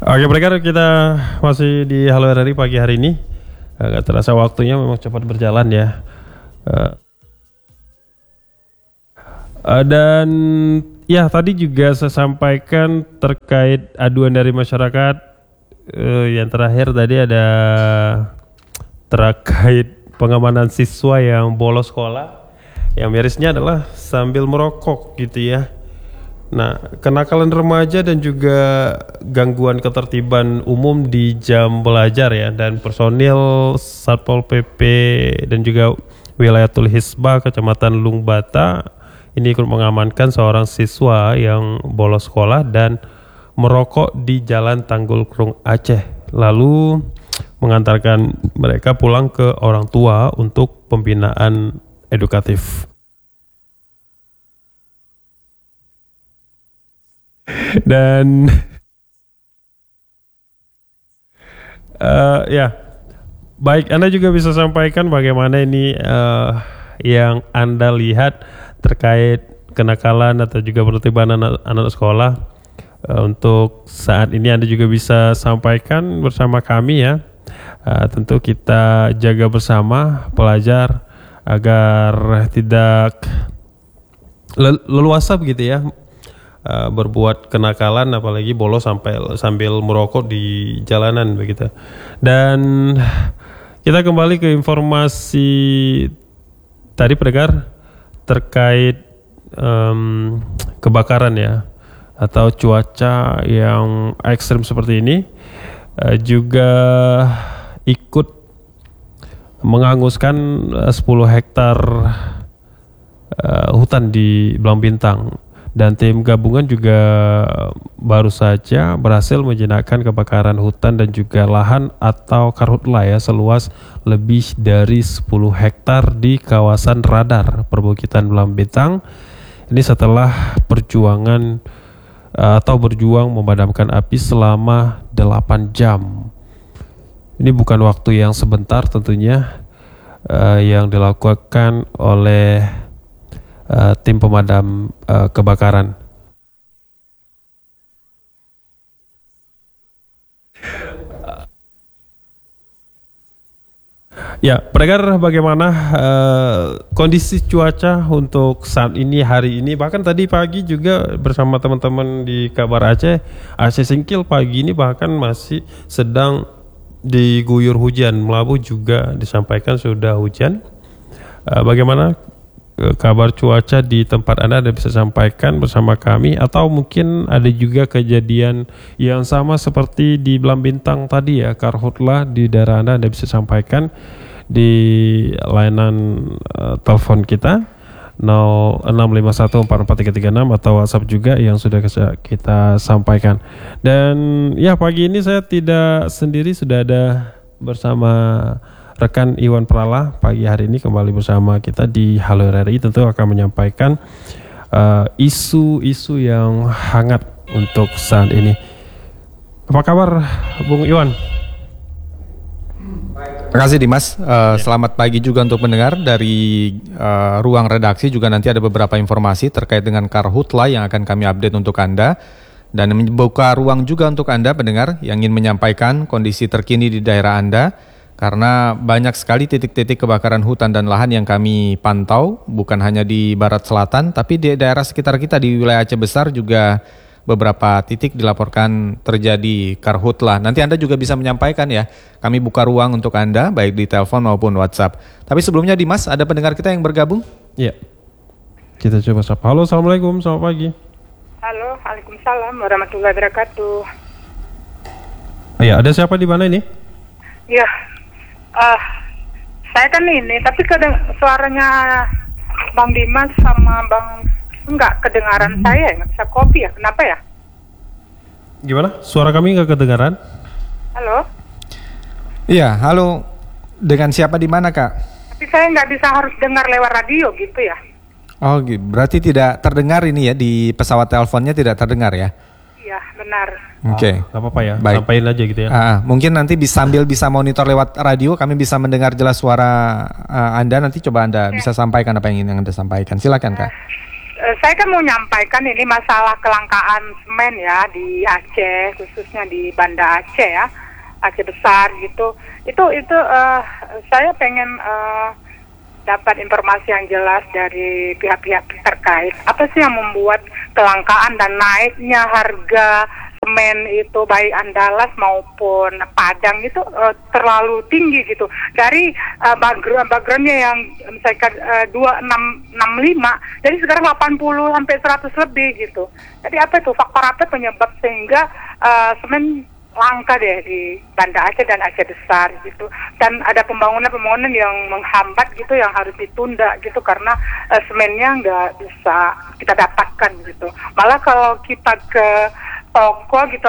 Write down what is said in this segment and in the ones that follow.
Oke, pendengar, kita masih di Halo RRI pagi hari ini. Gak terasa waktunya memang cepat berjalan ya. Dan ya tadi juga saya sampaikan terkait aduan dari masyarakat. Yang terakhir tadi ada terkait pengamanan siswa yang bolos sekolah. Yang mirisnya adalah sambil merokok gitu ya. Nah, kenakalan remaja dan juga gangguan ketertiban umum di jam belajar ya, dan personil Satpol PP dan juga Wilayatul Hisbah Kecamatan Lungbata ini ikut mengamankan seorang siswa yang bolos sekolah dan merokok di Jalan Tanggul Krung Aceh, lalu mengantarkan mereka pulang ke orang tua untuk pembinaan edukatif. Dan ya, baik, Anda juga bisa sampaikan bagaimana ini yang Anda lihat terkait kenakalan atau juga penertiban anak-anak sekolah. Untuk saat ini Anda juga bisa sampaikan bersama kami ya. Tentu kita jaga bersama pelajar agar tidak leluasa begitu ya, berbuat kenakalan, apalagi bolos sambil merokok di jalanan begitu. Dan kita kembali ke informasi tadi pendengar terkait kebakaran ya, atau cuaca yang ekstrim seperti ini juga ikut menghanguskan 10 hektar hutan di Belang Bintang. Dan tim gabungan juga baru saja berhasil menjinakkan kebakaran hutan dan juga lahan atau karhutla ya, seluas lebih dari 10 hektar di kawasan Radar Perbukitan Belang Bintang. Ini setelah perjuangan atau berjuang memadamkan api selama 8 jam. Ini bukan waktu yang sebentar tentunya, yang dilakukan oleh tim pemadam kebakaran. Ya, pendengar, bagaimana kondisi cuaca untuk saat ini, hari ini, bahkan tadi pagi juga bersama teman-teman di Kabar Aceh Singkil, pagi ini bahkan masih sedang diguyur hujan. Melabu juga disampaikan sudah hujan. Bagaimana kabar cuaca di tempat Anda bisa sampaikan bersama kami, atau mungkin ada juga kejadian yang sama seperti di Belang Bintang tadi ya, karhutla di daerah Anda bisa sampaikan di layanan telepon kita 0651443336 atau WhatsApp juga yang sudah kita sampaikan. Dan ya, pagi ini saya tidak sendiri, sudah ada bersama rekan Iwan Prala pagi hari ini kembali bersama kita di Halo RRI, tentu akan menyampaikan isu-isu yang hangat untuk saat ini. Apa kabar Bung Iwan? Terima kasih Dimas. Selamat pagi juga untuk pendengar dari ruang redaksi. Juga nanti ada beberapa informasi terkait dengan karhutla yang akan kami update untuk Anda, dan membuka ruang juga untuk Anda pendengar yang ingin menyampaikan kondisi terkini di daerah Anda. Karena banyak sekali titik-titik kebakaran hutan dan lahan yang kami pantau, bukan hanya di barat selatan, tapi di daerah sekitar kita di wilayah Aceh Besar juga beberapa titik dilaporkan terjadi karhutla. Nanti Anda juga bisa menyampaikan ya, kami buka ruang untuk Anda, baik di telepon maupun WhatsApp. Tapi sebelumnya Dimas, ada pendengar kita yang bergabung? Iya, kita coba sapa. Halo, Assalamualaikum, selamat pagi. Halo, Waalaikumsalam warahmatullahi wabarakatuh. Iya, ada siapa di mana ini? Ya, saya kan ini, tapi suaranya Bang Dimas sama Bang enggak kedengaran saya, nggak bisa copy ya, kenapa ya? Gimana? Suara kami nggak kedengaran? Halo? Iya, halo. Dengan siapa di mana Kak? Tapi saya nggak bisa, harus dengar lewat radio gitu ya? Oh, berarti tidak terdengar ini ya, di pesawat teleponnya tidak terdengar ya? Iya, benar. Oke. Nggak apa-apa ya, baik. sampaikan aja gitu ya. Mungkin nanti sambil bisa monitor lewat radio, kami bisa mendengar jelas suara Anda. Nanti coba Anda bisa sampaikan apa yang ingin Anda sampaikan. Silakan Kak. saya kan mau nyampaikan ini masalah kelangkaan semen ya di Aceh, khususnya di Banda Aceh ya, Aceh besar gitu. Itu saya pengen dapat informasi yang jelas dari pihak-pihak terkait. Apa sih yang membuat kelangkaan dan naiknya harga semen itu baik Andalas maupun Padang itu terlalu tinggi gitu. Dari backgroundnya yang misalkan 2665, jadi sekarang 80 sampai 100 lebih gitu. Jadi apa itu faktor apa penyebab sehingga semen langka deh di Banda Aceh dan Aceh besar gitu, dan ada pembangunan yang menghambat gitu, yang harus ditunda gitu karena semennya nggak bisa kita dapatkan gitu. Malah kalau kita ke toko gitu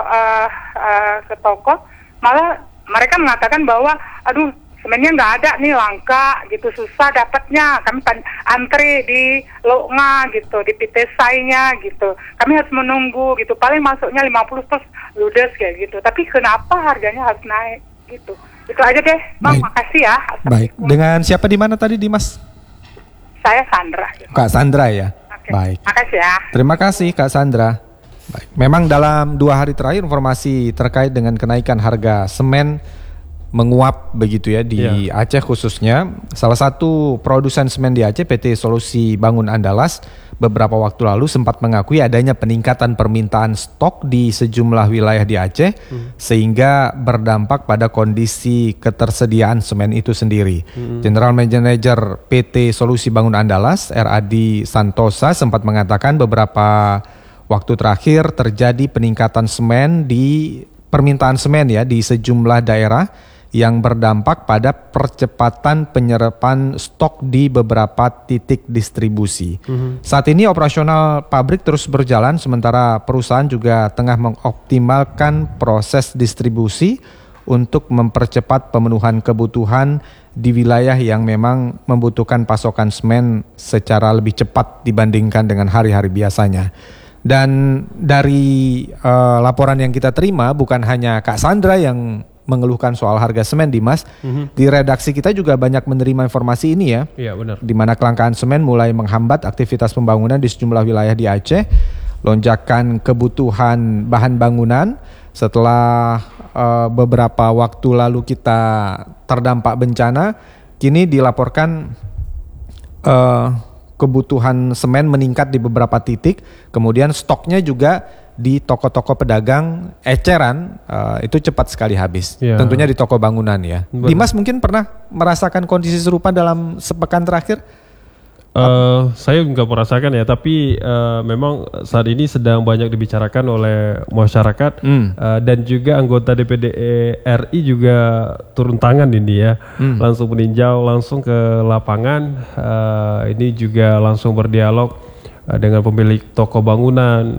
ke toko, malah mereka mengatakan bahwa aduh semennya nggak ada nih, langka gitu, susah dapatnya, kami antri di Loknga gitu, di Pitesainya gitu, kami harus menunggu gitu, paling masuknya 50 plus ludes kayak gitu, tapi kenapa harganya harus naik gitu. Itu aja deh Bang. Baik. Makasih ya. Baik, dengan siapa di mana tadi Dimas? Saya Sandra gitu. Kak Sandra ya. Oke. Baik, Makasih ya. terima kasih Kak Sandra. Baik. Memang dalam 2 hari terakhir informasi terkait dengan kenaikan harga semen menguap begitu ya di Aceh khususnya. Salah satu produsen semen di Aceh, PT Solusi Bangun Andalas, beberapa waktu lalu sempat mengakui adanya peningkatan permintaan stok di sejumlah wilayah di Aceh sehingga berdampak pada kondisi ketersediaan semen itu sendiri. General Manager PT Solusi Bangun Andalas, R.A.D. Santosa, sempat mengatakan beberapa waktu terakhir terjadi peningkatan permintaan semen ya di sejumlah daerah yang berdampak pada percepatan penyerapan stok di beberapa titik distribusi. Saat ini operasional pabrik terus berjalan, sementara perusahaan juga tengah mengoptimalkan proses distribusi untuk mempercepat pemenuhan kebutuhan di wilayah yang memang membutuhkan pasokan semen secara lebih cepat dibandingkan dengan hari-hari biasanya. Dan dari laporan yang kita terima, bukan hanya Kak Sandra yang mengeluhkan soal harga semen, Dimas. Di redaksi kita juga banyak menerima informasi ini ya. Iya benar. Di mana kelangkaan semen mulai menghambat aktivitas pembangunan di sejumlah wilayah di Aceh. Lonjakan kebutuhan bahan bangunan setelah beberapa waktu lalu kita terdampak bencana, kini dilaporkan kebutuhan semen meningkat di beberapa titik. Kemudian stoknya juga di toko-toko pedagang eceran itu cepat sekali habis. Tentunya di toko bangunan ya. Benar. Dimas mungkin pernah merasakan kondisi serupa dalam sepekan terakhir? Saya nggak merasakan ya, tapi memang saat ini sedang banyak dibicarakan oleh masyarakat dan juga anggota DPD RI juga turun tangan ini ya, langsung meninjau langsung ke lapangan. Ini juga langsung berdialog dengan pemilik toko bangunan,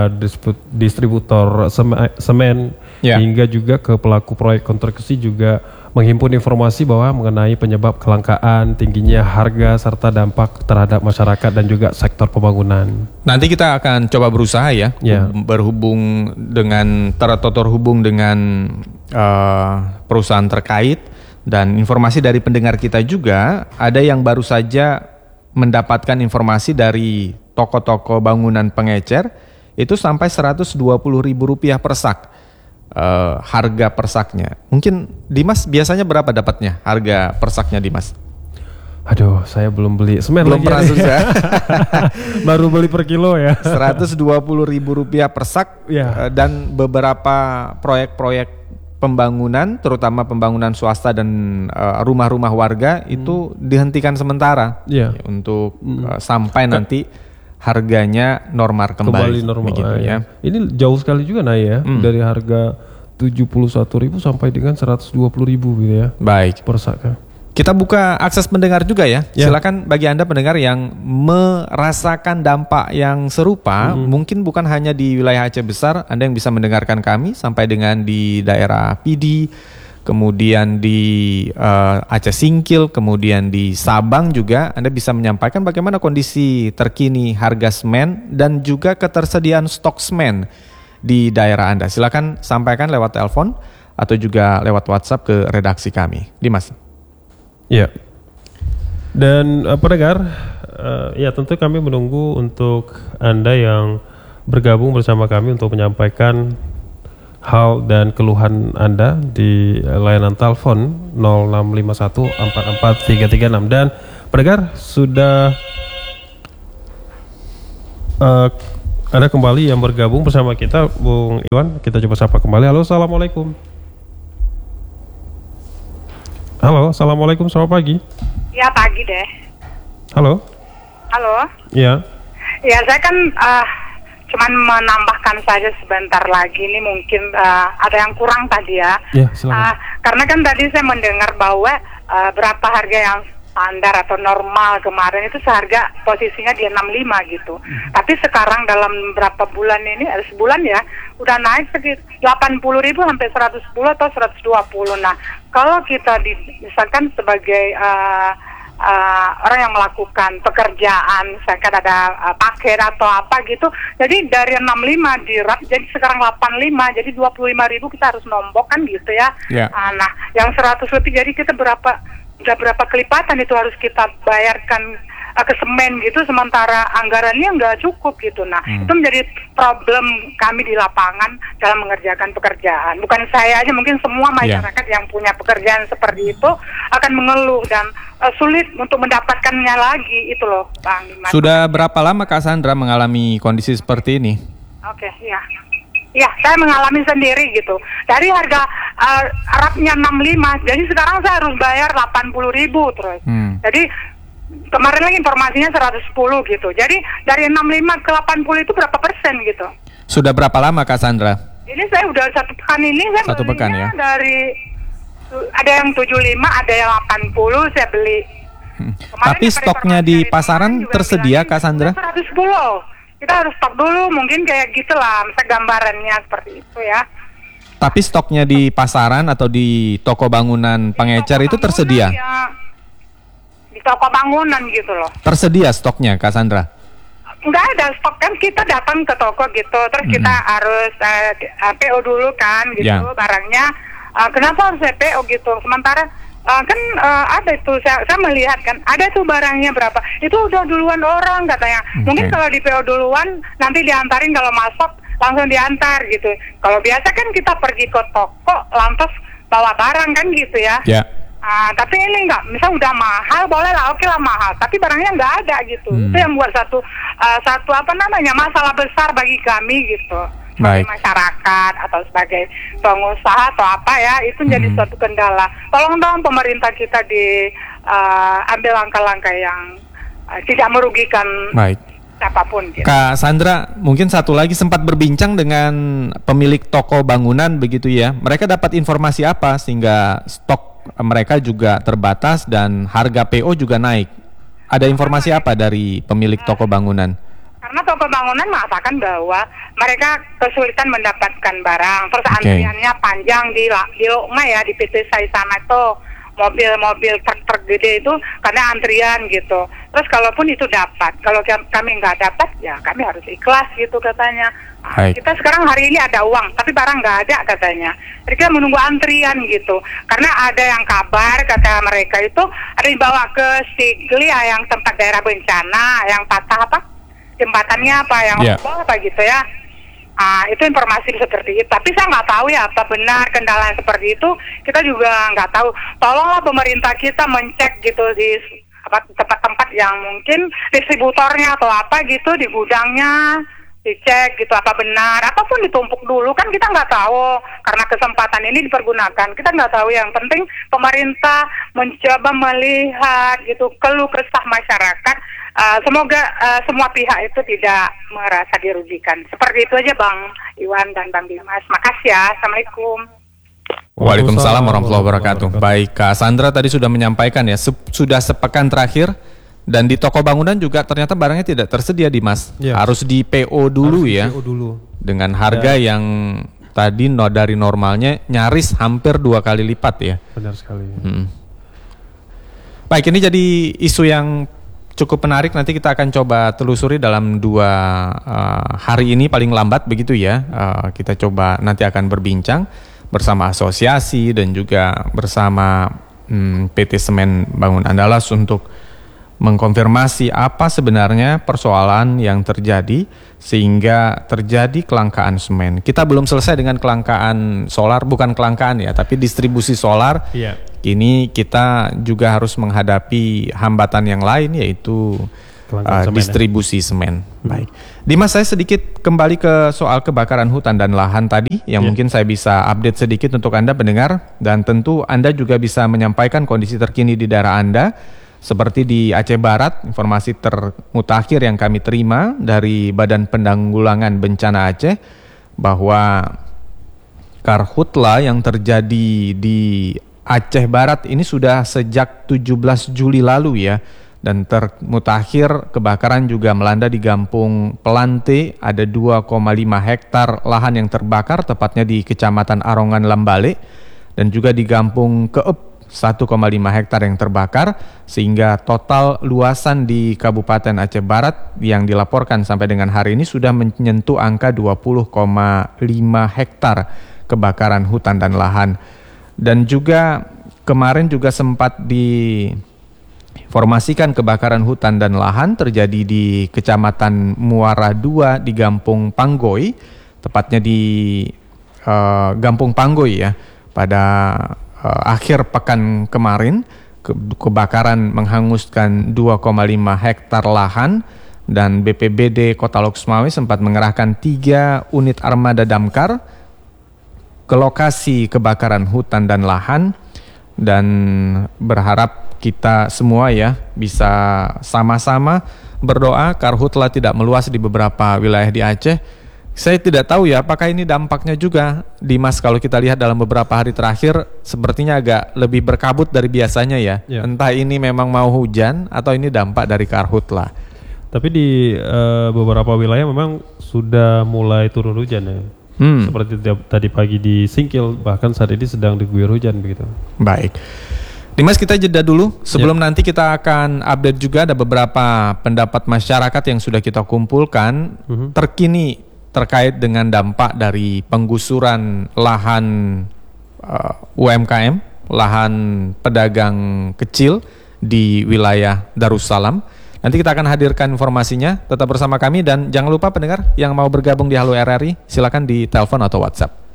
distributor semen, hingga juga ke pelaku proyek konstruksi, juga menghimpun informasi bahwa mengenai penyebab kelangkaan, tingginya harga, serta dampak terhadap masyarakat dan juga sektor pembangunan. Nanti kita akan coba berusaha ya, berhubung dengan terhubung dengan perusahaan terkait, dan informasi dari pendengar kita juga ada yang baru saja mendapatkan informasi dari toko-toko bangunan pengecer itu sampai Rp120.000 per sak harga per saknya. Mungkin Dimas biasanya berapa dapatnya harga per saknya, Dimas? Aduh, saya belum beli semen belum lagi. Ya. Baru beli per kilo ya. Rp120.000 per sak dan beberapa proyek-proyek pembangunan, terutama pembangunan swasta dan rumah-rumah warga itu dihentikan sementara untuk sampai nanti harganya normal kembali normal ya. Ini jauh sekali juga naik ya, dari harga 71.000 sampai dengan 120.000 gitu ya. Baik. Per sak. Kita buka akses pendengar juga ya. Silakan bagi Anda pendengar yang merasakan dampak yang serupa, mungkin bukan hanya di wilayah Aceh besar, Anda yang bisa mendengarkan kami sampai dengan di daerah Pidi, kemudian di Aceh Singkil, kemudian di Sabang juga Anda bisa menyampaikan bagaimana kondisi terkini harga semen dan juga ketersediaan stok semen di daerah Anda. Silakan sampaikan lewat telepon atau juga lewat WhatsApp ke redaksi kami. Dimas. Ya. Dan pendengar, ya tentu kami menunggu untuk Anda yang bergabung bersama kami untuk menyampaikan hal dan keluhan Anda di layanan telepon 0651 44 336. Dan pendengar sudah ada kembali yang bergabung bersama kita, Bung Iwan. Kita coba sapa kembali. Halo, assalamualaikum. Halo, assalamualaikum, selamat pagi. Ya, pagi deh. Halo. Halo. Ya. Ya, saya kan cuman menambahkan saja sebentar lagi. Ini mungkin ada yang kurang tadi ya. Ya, silakan. Karena kan tadi saya mendengar bahwa berapa harga yang standar atau normal kemarin itu seharga posisinya di 65 gitu. Tapi sekarang dalam berapa bulan ini, sebulan ya, udah naik sekitar 80.000 sampai 110 atau 120. Nah, kalau kita misalkan sebagai orang yang melakukan pekerjaan, misalkan ada paket atau apa gitu, jadi dari 65 dirap jadi sekarang 85, jadi 25.000 kita harus nombok kan gitu ya. Nah, yang 100 lebih, jadi kita udah berapa kelipatan itu harus kita bayarkan ke semen gitu, sementara anggarannya nggak cukup gitu. Nah, itu menjadi problem kami di lapangan dalam mengerjakan pekerjaan. Bukan saya aja, mungkin semua masyarakat yang punya pekerjaan seperti itu akan mengeluh dan sulit untuk mendapatkannya lagi itu loh, Bang Dimas. Sudah berapa lama Kak Sandra mengalami kondisi seperti ini? Oke, ya. Ya, saya mengalami sendiri gitu. Dari harga Arabnya 65, jadi sekarang saya harus bayar 80.000 terus. Jadi kemarin lagi informasinya 110 gitu. Jadi dari 65 ke 80 itu berapa persen gitu? Sudah berapa lama Kak Sandra? Ini saya udah 1 pekan ini saya belinya dari ada yang 75, ada yang 80 saya beli. Tapi stoknya di pasaran tersedia Kak Sandra? 110. Kita harus stok dulu, mungkin kayak gitulah, misalnya gambarannya seperti itu ya. Tapi stoknya di pasaran atau di toko bangunan pengecer itu tersedia? Ya, di toko bangunan gitu loh. Tersedia stoknya Kak Sandra? Enggak ada stok, kan kita datang ke toko gitu, terus kita harus PO dulu kan gitu barangnya. Kenapa harus PO gitu? Sementara kan ada itu saya melihat kan ada tuh barangnya berapa, itu udah duluan orang katanya. Mungkin kalau di PO duluan nanti diantarin, kalau masuk langsung diantar gitu. Kalau biasa kan kita pergi ke toko lantas bawa barang kan gitu ya. Tapi ini enggak, misal udah mahal boleh lah, oke lah mahal, tapi barangnya nggak ada gitu. Itu yang buat satu apa namanya masalah besar bagi kami gitu. Sebagai masyarakat atau sebagai pengusaha atau apa ya, itu jadi suatu kendala. Tolong dong pemerintah kita ambil langkah-langkah yang tidak merugikan siapapun gitu. Kak Sandra, mungkin satu lagi, sempat berbincang dengan pemilik toko bangunan begitu ya. Mereka dapat informasi apa sehingga stok mereka juga terbatas dan harga PO juga naik? Ada informasi apa dari pemilik toko bangunan? Karena toko bangunan mengatakan bahwa mereka kesulitan mendapatkan barang, terus antriannya panjang di Lokma ya, di PT Sai sana tuh mobil-mobil truk gede itu karena antrian gitu. Terus kalaupun itu dapat, kalau kami nggak dapat ya kami harus ikhlas gitu katanya. Kita sekarang hari ini ada uang, tapi barang nggak ada katanya. Jadi kita menunggu antrian gitu. Karena ada yang kabar kata mereka itu ada dibawa ke Siglia yang tempat daerah bencana, yang patah apa? Jembatannya apa yang apa gitu ya. Itu informasi seperti itu. Tapi saya nggak tahu ya apa benar kendala seperti itu. Kita juga nggak tahu. Tolonglah pemerintah kita mencek gitu di tempat-tempat yang mungkin distributornya atau apa gitu di gudangnya, dicek gitu apa benar. Apapun ditumpuk dulu, kan kita nggak tahu. Karena kesempatan ini dipergunakan, kita nggak tahu. Yang penting pemerintah mencoba melihat gitu keluh kesah masyarakat. Semoga semua pihak itu tidak merasa dirugikan. Seperti itu aja Bang Iwan dan Bang Dimas. Makasih ya. Assalamualaikum. Waalaikumsalam warahmatullahi wabarakatuh. Baik, Kak Sandra tadi sudah menyampaikan ya, sudah sepekan terakhir dan di toko bangunan juga ternyata barangnya tidak tersedia Dimas. Harus di PO dulu ya. PO dulu. Dengan harga yang tadi dari normalnya nyaris hampir 2 kali lipat ya. Benar sekali. Baik, ini jadi isu yang cukup menarik, nanti kita akan coba telusuri dalam 2 hari ini paling lambat begitu ya. Kita coba nanti akan berbincang bersama asosiasi dan juga bersama PT Semen Bangun Andalas untuk mengkonfirmasi apa sebenarnya persoalan yang terjadi sehingga terjadi kelangkaan semen. Kita belum selesai dengan kelangkaan solar, bukan kelangkaan ya, tapi distribusi solar. Iya. Kini kita juga harus menghadapi hambatan yang lain, yaitu distribusi semen. Baik, Dimas, saya sedikit kembali ke soal kebakaran hutan dan lahan tadi yang mungkin saya bisa update sedikit untuk Anda pendengar, dan tentu Anda juga bisa menyampaikan kondisi terkini di daerah Anda. Seperti di Aceh Barat, informasi termutakhir yang kami terima dari Badan Penanggulangan Bencana Aceh bahwa karhutla yang terjadi di Aceh Barat ini sudah sejak 17 Juli lalu ya. Dan termutakhir kebakaran juga melanda di Gampung Pelante, ada 2,5 hektar lahan yang terbakar tepatnya di Kecamatan Arongan Lambale, dan juga di Gampung Keep 1,5 hektar yang terbakar, sehingga total luasan di Kabupaten Aceh Barat yang dilaporkan sampai dengan hari ini sudah menyentuh angka 20,5 hektar kebakaran hutan dan lahan. Dan juga kemarin juga sempat diinformasikan kebakaran hutan dan lahan terjadi di Kecamatan Muara II di Gampung Panggoy, tepatnya di Gampung Panggoy ya, pada akhir pekan kemarin. Kebakaran menghanguskan 2,5 hektar lahan, dan BPBD Kota Lok Sumawe sempat mengerahkan 3 unit armada damkar ke lokasi kebakaran hutan dan lahan, dan berharap kita semua ya bisa sama-sama berdoa karhutla tidak meluas di beberapa wilayah di Aceh. Saya tidak tahu ya apakah ini dampaknya juga, Dimas, kalau kita lihat dalam beberapa hari terakhir sepertinya agak lebih berkabut dari biasanya ya. Entah ini memang mau hujan atau ini dampak dari karhutla. Tapi di beberapa wilayah memang sudah mulai turun hujan ya. Seperti tadi pagi di Singkil, bahkan saat ini sedang diguyur hujan begitu. Baik, Dimas, kita jeda dulu. Sebelum nanti kita akan update juga ada beberapa pendapat masyarakat yang sudah kita kumpulkan terkini terkait dengan dampak dari penggusuran lahan UMKM, lahan pedagang kecil di wilayah Darussalam. Nanti kita akan hadirkan informasinya. Tetap bersama kami, dan jangan lupa pendengar yang mau bergabung di Halo RRI, silakan di telepon atau WhatsApp.